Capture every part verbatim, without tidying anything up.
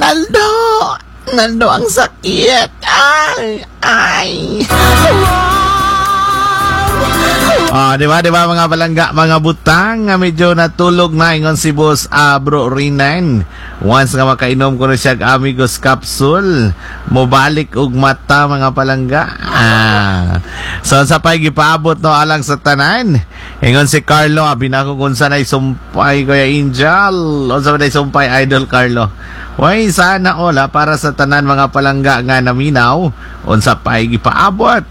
Naldo! Naldo ang sakit! Ay! Ay! Ah, di ba, di ba mga palangga, mga butang nga medyo natulog na ingon si Boss uh, Bro Rinan. Once nga makainom ko na siya Amigos Capsule, mobalik og mata mga palangga. Ah. So sa pay gipaabot no alang sa tanan. Ingon si Carlo, abi na ko kung saan ay sumpay Kuya Angel. O sa day sumpay Idol Carlo. Way sana ola para sa tanan mga palangga nga naminaw unsa pay gipaabot.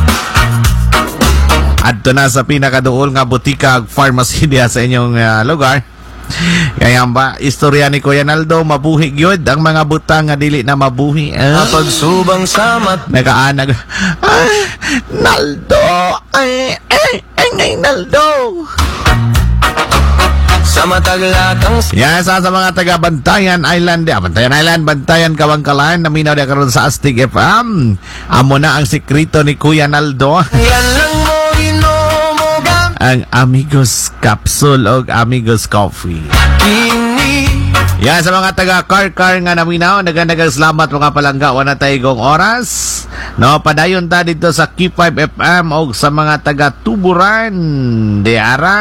Adto na sa pinakaduol nga butika pharmacy diha sa inyong uh, lugar. Kaya ba, istorya ni Kuya Naldo, mabuhi gyud ang mga butang nga dili na mabuhi. Eh? Pagsubang samat nagaanag. Ay, Naldo! Ay, ay, ay, ay, Naldo! sa mataglatang Yan, sa, sa mga taga Bantayan Island, ah, Bantayan Island, Bantayan Kawangkalan, naminaw na karon sa Astig F M. Amo na ang sekreto ni Kuya Naldo. yan lang mo inumugan Ang Amigos Capsule o Amigos Coffee. kini Yan, sa mga taga-car-car nga naminaw, naganagang salamat mga palangga, wala tayo gong oras. No, padayon ta dito sa Q five F M o sa mga taga-Tuburan, Deara.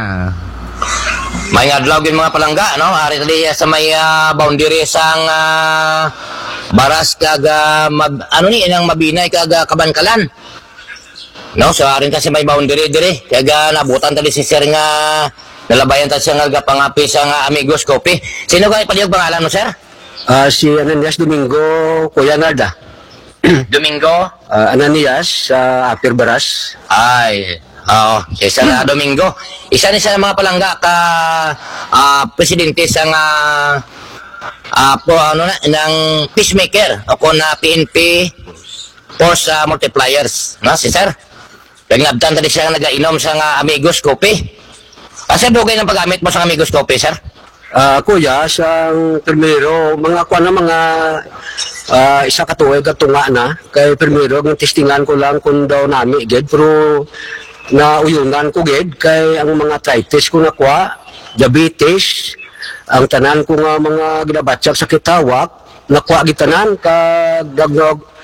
May adlaw gid mga palangga, no? Ari tadi sa may uh, boundary sang uh, baras kaga mab, ano ni inang mabinay kaga Kabankalan. No, so arin kasi may boundary dire. Kaga nabutan tadi si sir nga nalabayan ta siya nga pangapi sa nga Amigos Coffee. Sino ka ipalihog pangalan mo, sir? Ah, si Ananias Domingo, Kuya Narda. Domingo? Ah, Ananias sa Apir Baras. Ay, oo, si Sir uh, Domingo. Isa ni sa mga palangga ka uh, presidente sa nga uh, po, ano na, ng peacemaker o kung na P N P Force uh, Multipliers. No, si Sir? Naglabtan tadi siya nag-inom sa nga Amigos Coffee. Kasi dugay ng paggamit mo sa Amigos Coffee, Sir? Ah, kuya, sang primero, mga kwa na mga ah, isa katuwag at tunga na. Kay primero, ng testingan ko lang kung daw nami, ged. Pero nauyunan ko, ged. Kay ang mga arthritis ko na kwa, diabetes, ang tanan ko nga mga ginabatsak sa kitawak, nakwa gitanan, kag dagnog